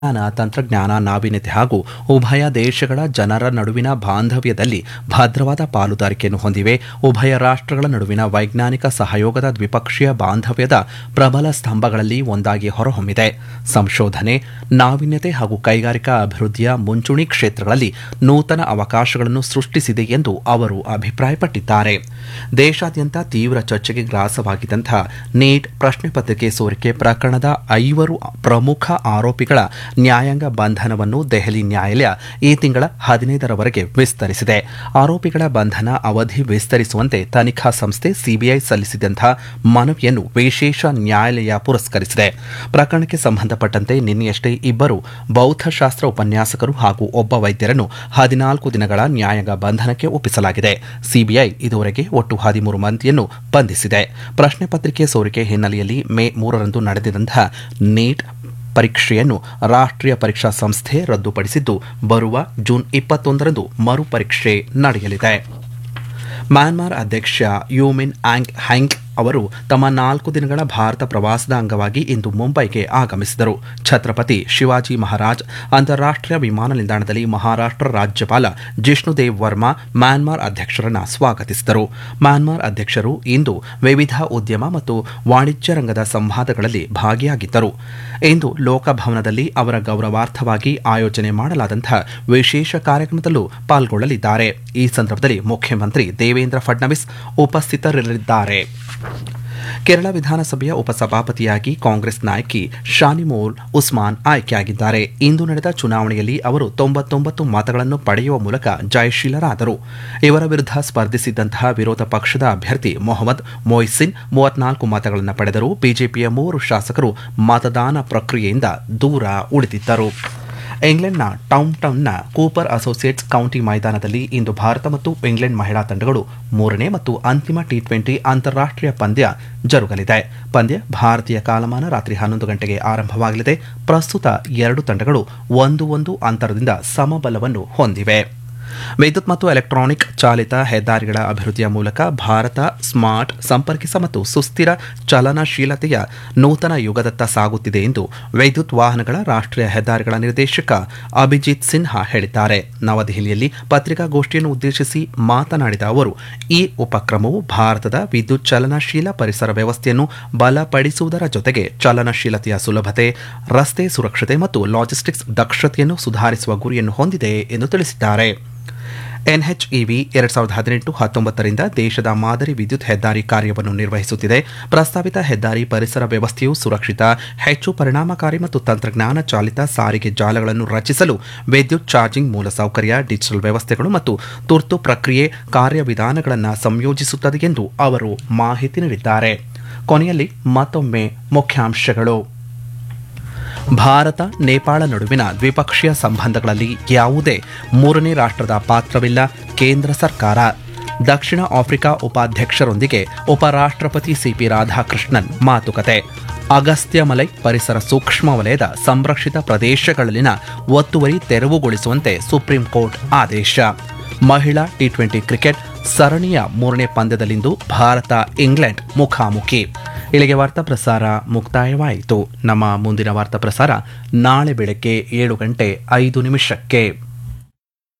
ತಂತ್ರಜ್ಞಾನ ನಾವೀನ್ಯತೆ ಹಾಗೂ ಉಭಯ ದೇಶಗಳ ಜನರ ನಡುವಿನ ಬಾಂಧವ್ಯದಲ್ಲಿ ಭದ್ರವಾದ ಪಾಲುದಾರಿಕೆಯನ್ನು ಹೊಂದಿವೆ. ಉಭಯ ರಾಷ್ಟ್ರಗಳ ನಡುವಿನ ವೈಜ್ಞಾನಿಕ ಸಹಯೋಗದ ದ್ವಿಪಕ್ಷೀಯ ಬಾಂಧವ್ಯದ ಪ್ರಬಲ ಸ್ತಂಭಗಳಲ್ಲಿ ಒಂದಾಗಿ ಹೊರಹೊಮ್ಮಿದೆ. ಸಂಶೋಧನೆ, ನಾವೀನ್ಯತೆ ಹಾಗೂ ಕೈಗಾರಿಕಾ ಅಭಿವೃದ್ಧಿಯ ಮುಂಚೂಣಿ ಕ್ಷೇತ್ರಗಳಲ್ಲಿ ನೂತನ ಅವಕಾಶಗಳನ್ನು ಸೃಷ್ಟಿಸಿದೆ ಎಂದು ಅವರು ಅಭಿಪ್ರಾಯಪಟ್ಟಿದ್ದಾರೆ. ದೇಶಾದ್ಯಂತ ತೀವ್ರ ಚರ್ಚೆಗೆ ಗ್ರಾಸವಾಗಿದ್ದಂತಹ ನೀಟ್ ಪ್ರಶ್ನೆ ಪತ್ರಿಕೆ ಸೋರಿಕೆ ಪ್ರಕರಣದ 5 ಪ್ರಮುಖ ಆರೋಪಿಗಳ ನ್ಯಾಯಾಂಗ ಬಂಧನವನ್ನು ದೆಹಲಿ ನ್ಯಾಯಾಲಯ ಈ ತಿಂಗಳ 15ರವರೆಗೆ ವಿಸ್ತರಿಸಿದೆ. ಆರೋಪಿಗಳ ಬಂಧನ ಅವಧಿ ವಿಸ್ತರಿಸುವಂತೆ ತನಿಖಾ ಸಂಸ್ಥೆ ಸಿಬಿಐ ಸಲ್ಲಿಸಿದಂತಹ ಮನವಿಯನ್ನು ವಿಶೇಷ ನ್ಯಾಯಾಲಯ ಪುರಸ್ಕರಿಸಿದೆ. ಪ್ರಕರಣಕ್ಕೆ ಸಂಬಂಧಪಟ್ಟಂತೆ ನಿನ್ನೆಯಷ್ಟೇ 2 ಭೌತಶಾಸ್ತ್ರ ಉಪನ್ಯಾಸಕರು ಹಾಗೂ ಒಬ್ಬ ವೈದ್ಯರನ್ನು 14 ದಿನಗಳ ನ್ಯಾಯಾಂಗ ಬಂಧನಕ್ಕೆ ಒಪ್ಪಿಸಲಾಗಿದೆ. ಸಿಬಿಐ ಇದುವರೆಗೆ ಒಟ್ಟು 13 ಮಂದಿಯನ್ನು ಬಂಧಿಸಿದೆ. ಪ್ರಶ್ನೆ ಪತ್ರಿಕೆ ಸೋರಿಕೆ ಹಿನ್ನೆಲೆಯಲ್ಲಿ ಮೇ 3ರಂದು ನಡೆದಿದ್ದಂತಹ ನೀಟ್ ಪರೀಕ್ಷೆಯನ್ನು ರಾಷ್ಟ್ರೀಯ ಪರೀಕ್ಷಾ ಸಂಸ್ಥೆ ರದ್ದುಪಡಿಸಿದ್ದು, ಬರುವ ಜೂನ್ 21ರಂದು ಮರುಪರೀಕ್ಷೆ ನಡೆಯಲಿದೆ. ಮ್ಯಾನ್ಮಾರ್ ಅಧ್ಯಕ್ಷ ಯು ಮಿನ್ ಆಂಗ್ ಹ್ಯಾಂಗ್ ಅವರು ತಮ್ಮ 4 ದಿನಗಳ ಭಾರತ ಪ್ರವಾಸದ ಅಂಗವಾಗಿ ಇಂದು ಮುಂಬೈಗೆ ಆಗಮಿಸಿದರು. ಛತ್ರಪತಿ ಶಿವಾಜಿ ಮಹಾರಾಜ್ ಅಂತಾರಾಷ್ಟ್ರೀಯ ವಿಮಾನ ನಿಲ್ದಾಣದಲ್ಲಿ ಮಹಾರಾಷ್ಟ್ರ ರಾಜ್ಯಪಾಲ ಜಿಷ್ಣುದೇವ್ ವರ್ಮಾ ಮ್ಯಾನ್ಮಾರ್ ಅಧ್ಯಕ್ಷರನ್ನು ಸ್ವಾಗತಿಸಿದರು. ಮ್ಯಾನ್ಮಾರ್ ಅಧ್ಯಕ್ಷರು ಇಂದು ವಿವಿಧ ಉದ್ಯಮ ಮತ್ತು ವಾಣಿಜ್ಯ ರಂಗದ ಸಂವಾದಗಳಲ್ಲಿ ಭಾಗಿಯಾಗಿದ್ದರು. ಇಂದು ಲೋಕಭವನದಲ್ಲಿ ಅವರ ಗೌರವಾರ್ಥವಾಗಿ ಆಯೋಜನೆ ಮಾಡಲಾದಂತಹ ವಿಶೇಷ ಕಾರ್ಯಕ್ರಮದಲ್ಲೂ ಪಾಲ್ಗೊಳ್ಳಲಿದ್ದಾರೆ. ಈ ಸಂದರ್ಭದಲ್ಲಿ ಮುಖ್ಯಮಂತ್ರಿ ದೇವೇಂದ್ರ ಫಡ್ನವೀಸ್ ಉಪಸ್ಥಿತರಿರಲಿದ್ದಾರೆ. ಕೇರಳ ವಿಧಾನಸಭೆಯ ಉಪಸಭಾಪತಿಯಾಗಿ ಕಾಂಗ್ರೆಸ್ ನಾಯಕಿ ಶಾನಿಮೋಲ್ ಉಸ್ಮಾನ್ ಆಯ್ಕೆಯಾಗಿದ್ದಾರೆ. ಇಂದು ನಡೆದ ಚುನಾವಣೆಯಲ್ಲಿ ಅವರು 99 ಮತಗಳನ್ನು ಪಡೆಯುವ ಮೂಲಕ ಜಯಶೀಲರಾದರು. ಇವರ ವಿರುದ್ಧ ಸ್ಪರ್ಧಿಸಿದ್ದಂತಹ ವಿರೋಧ ಪಕ್ಷದ ಅಭ್ಯರ್ಥಿ ಮೊಹಮ್ಮದ್ ಮೊಯ್ಸಿನ್ 34 ಮತಗಳನ್ನು ಪಡೆದರು. ಬಿಜೆಪಿಯ 3 ಶಾಸಕರು ಮತದಾನ ಪ್ರಕ್ರಿಯೆಯಿಂದ ದೂರ ಉಳಿದಿದ್ದರು. ಇಂಗ್ಲೆಂಡ್ನ ಟೌನ್ಟನ್ನ ಕೂಪರ್ ಅಸೋಸಿಯೇಟ್ಸ್ ಕೌಂಟಿ ಮೈದಾನದಲ್ಲಿ ಇಂದು ಭಾರತ ಮತ್ತು ಇಂಗ್ಲೆಂಡ್ ಮಹಿಳಾ ತಂಡಗಳು 3ನೇ ಮತ್ತು ಅಂತಿಮ ಟಿ20 ಅಂತಾರಾಷ್ಟ್ರೀಯ ಪಂದ್ಯ ಜರುಗಲಿದೆ. ಪಂದ್ಯ ಭಾರತೀಯ ಕಾಲಮಾನ ರಾತ್ರಿ 11 ಗಂಟೆಗೆ ಆರಂಭವಾಗಲಿದೆ. ಪ್ರಸ್ತುತ 2 ತಂಡಗಳು 1-1 ಅಂತರದಿಂದ ಸಮಬಲವನ್ನು ಹೊಂದಿವೆ. ವಿದ್ಯುತ್ ಮತ್ತು ಎಲೆಕ್ಟ್ರಾನಿಕ್ ಚಾಲಿತ ಹೆದ್ದಾರಿಗಳ ಅಭಿವೃದ್ಧಿಯ ಮೂಲಕ ಭಾರತ ಸ್ಮಾರ್ಟ್, ಸಂಪರ್ಕಿತ ಮತ್ತು ಸುಸ್ಥಿರ ಚಲನಶೀಲತೆಯ ನೂತನ ಯುಗದತ್ತ ಸಾಗುತ್ತಿದೆ ಎಂದು ವಿದ್ಯುತ್ ವಾಹನಗಳ ರಾಷ್ಟ್ರೀಯ ಹೆದ್ದಾರಿಗಳ ನಿರ್ದೇಶಕ ಅಭಿಜಿತ್ ಸಿನ್ಹಾ ಹೇಳಿದ್ದಾರೆ. ನವದೆಹಲಿಯಲ್ಲಿ ಪತ್ರಿಕಾಗೋಷ್ಠಿಯನ್ನು ಉದ್ದೇಶಿಸಿ ಮಾತನಾಡಿದ ಅವರು, ಈ ಉಪಕ್ರಮವು ಭಾರತದ ವಿದ್ಯುತ್ ಚಲನಶೀಲ ಪರಿಸರ ವ್ಯವಸ್ಥೆಯನ್ನು ಬಲಪಡಿಸುವುದರ ಜೊತೆಗೆ ಚಲನಶೀಲತೆಯ ಸುಲಭತೆ, ರಸ್ತೆ ಸುರಕ್ಷತೆ ಮತ್ತು ಲಾಜಿಸ್ಟಿಕ್ಸ್ ದಕ್ಷತೆಯನ್ನು ಸುಧಾರಿಸುವ ಗುರಿಯನ್ನು ಹೊಂದಿದೆ ಎಂದು ತಿಳಿಸಿದ್ದಾರೆ. ಎನ್ಎಚ್ಇವಿ 2018-19ರಿಂದ ದೇಶದ ಮಾದರಿ ವಿದ್ಯುತ್ ಹೆದ್ದಾರಿ ಕಾರ್ಯವನ್ನು ನಿರ್ವಹಿಸುತ್ತಿದೆ. ಪ್ರಸ್ತಾವಿತ ಹೆದ್ದಾರಿ ಪರಿಸರ ವ್ಯವಸ್ಥೆಯು ಸುರಕ್ಷಿತ, ಹೆಚ್ಚು ಪರಿಣಾಮಕಾರಿ ಮತ್ತು ತಂತ್ರಜ್ಞಾನ ಚಾಲಿತ ಸಾರಿಗೆ ಜಾಲಗಳನ್ನು ರಚಿಸಲು ವಿದ್ಯುತ್ ಚಾರ್ಜಿಂಗ್ ಮೂಲಸೌಕರ್ಯ, ಡಿಜಿಟಲ್ ವ್ಯವಸ್ಥೆಗಳು ಮತ್ತು ತುರ್ತು ಪ್ರಕ್ರಿಯೆ ಕಾರ್ಯವಿಧಾನಗಳನ್ನು ಸಂಯೋಜಿಸುತ್ತದೆ ಎಂದು ಅವರು ಮಾಹಿತಿ ನೀಡಿದ್ದಾರೆ. ಕೊನೆಯಲ್ಲಿ ಮತ್ತೊಮ್ಮೆ ಮುಖ್ಯಾಂಶಗಳು. ಭಾರತ ನೇಪಾಳ ನಡುವಿನ ದ್ವಿಪಕ್ಷೀಯ ಸಂಬಂಧಗಳಲ್ಲಿ ಯಾವುದೇ 3ನೇ ರಾಷ್ಟ್ರದ ಪಾತ್ರವಿಲ್ಲ, ಕೇಂದ್ರ ಸರ್ಕಾರ. ದಕ್ಷಿಣ ಆಫ್ರಿಕಾ ಉಪಾಧ್ಯಕ್ಷರೊಂದಿಗೆ ಉಪರಾಷ್ಟ್ರಪತಿ ಸಿಪಿ ರಾಧಾಕೃಷ್ಣನ್ ಮಾತುಕತೆ. ಅಗಸ್ತ್ಯಮಲೈ ಪರಿಸರ ಸೂಕ್ಷ್ಮ ವಲಯದ ಸಂರಕ್ಷಿತ ಪ್ರದೇಶಗಳಲ್ಲಿನ ಒತ್ತುವರಿ ತೆರವುಗೊಳಿಸುವಂತೆ ಸುಪ್ರೀಂ ಕೋರ್ಟ್ ಆದೇಶ. ಮಹಿಳಾ ಟಿ20 ಕ್ರಿಕೆಟ್ ಸರಣಿಯ 3ನೇ ಪಂದ್ಯದಲ್ಲಿಂದು ಭಾರತ ಇಂಗ್ಲೆಂಡ್ ಮುಖಾಮುಖಿ. ಇಲ್ಲಿಗೆ ವಾರ್ತಾ ಪ್ರಸಾರ ಮುಕ್ತಾಯವಾಯಿತು. ನಮ್ಮ ಮುಂದಿನ ವಾರ್ತಾ ಪ್ರಸಾರ ನಾಳೆ ಬೆಳಗ್ಗೆ 7:05